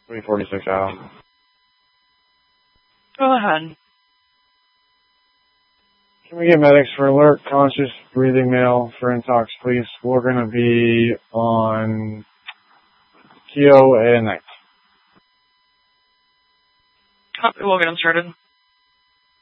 346 out. Go ahead. Can we get medics for alert, conscious, breathing male for intox, please? We're going to be on Keo and Night. We'll get them started.